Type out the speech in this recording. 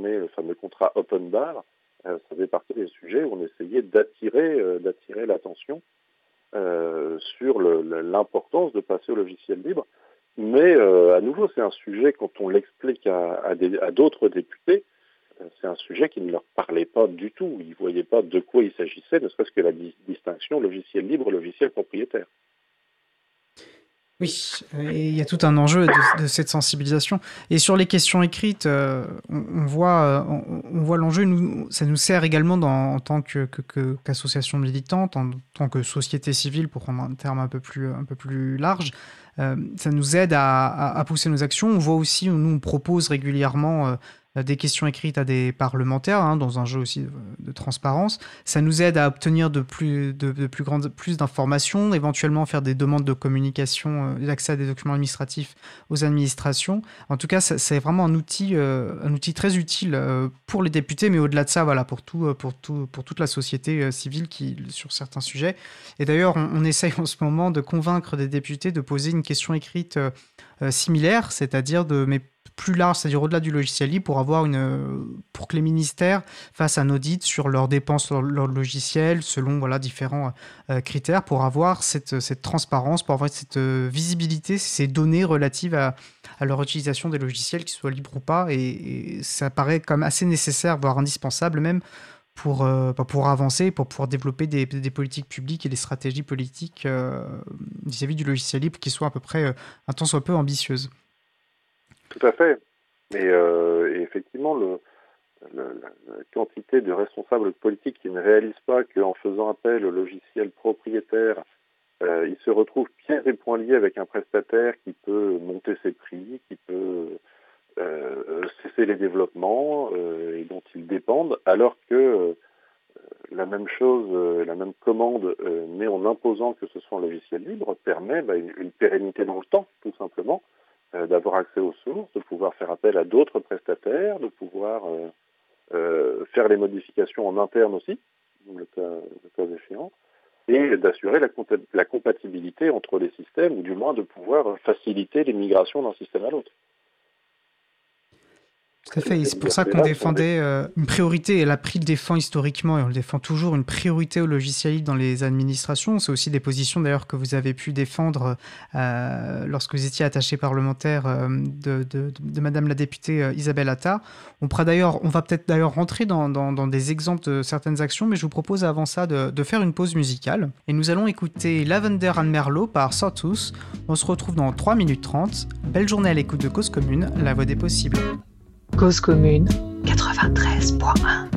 signé le fameux contrat Open Bar, ça fait partie des sujets où on essayait d'attirer l'attention sur l'importance de passer au logiciel libre. Mais à nouveau, c'est un sujet, quand on l'explique à d'autres députés, c'est un sujet qui ne leur parlait pas du tout. Ils ne voyaient pas de quoi il s'agissait, ne serait-ce que la distinction logiciel libre, logiciel propriétaire. Oui, et il y a tout un enjeu de cette sensibilisation. Et sur les questions écrites, on voit l'enjeu. Ça nous sert également en tant qu'association militante, en tant que société civile, pour prendre un terme un peu plus large. Ça nous aide à pousser nos actions. On voit aussi, nous, on propose régulièrement des questions écrites à des parlementaires, dans un jeu aussi de transparence. Ça nous aide à obtenir plus d'informations, éventuellement faire des demandes de communication, d'accès à des documents administratifs aux administrations. En tout cas, c'est vraiment un outil très utile pour les députés, mais au-delà de ça, voilà, pour toute la société civile sur certains sujets. Et d'ailleurs, on essaye en ce moment de convaincre des députés de poser une question écrite similaire, c'est-à-dire mais plus large, c'est-à-dire au-delà du logiciel libre, pour que les ministères fassent un audit sur leurs dépenses, leur logiciel, selon différents critères, pour avoir cette transparence, pour avoir cette visibilité, ces données relatives à leur utilisation des logiciels, qu'ils soient libres ou pas. Et ça paraît comme assez nécessaire, voire indispensable même, pour avancer, pour pouvoir développer des politiques publiques et des stratégies politiques vis-à-vis du logiciel libre qui soient à peu près un tant soit peu ambitieuses. Tout à fait. Et effectivement, la quantité de responsables politiques qui ne réalisent pas qu'en faisant appel au logiciel propriétaire, ils se retrouvent pieds et poings liés avec un prestataire qui peut monter ses prix, qui peut cesser les développements et dont ils dépendent, alors que la même chose, la même commande, mais en imposant que ce soit un logiciel libre, permet une pérennité dans le temps, tout simplement, d'avoir accès aux sources, de pouvoir faire appel à d'autres prestataires, de pouvoir faire les modifications en interne aussi, le cas échéant, et d'assurer la compatibilité entre les systèmes, ou du moins de pouvoir faciliter les migrations d'un système à l'autre. Tout à fait, et c'est pour ça qu'on défendait une priorité, et l'April défend historiquement, et on le défend toujours, une priorité au logiciel libre dans les administrations. C'est aussi des positions d'ailleurs que vous avez pu défendre lorsque vous étiez attaché parlementaire de Madame la députée Isabelle Attard. On va peut-être d'ailleurs rentrer dans des exemples de certaines actions, mais je vous propose avant ça de faire une pause musicale. Et nous allons écouter Lavender and Merlot par Sawtooth. On se retrouve dans 3 minutes 30. Belle journée à l'écoute de Cause Commune, la voix des possibles. Cause Commune 93.1.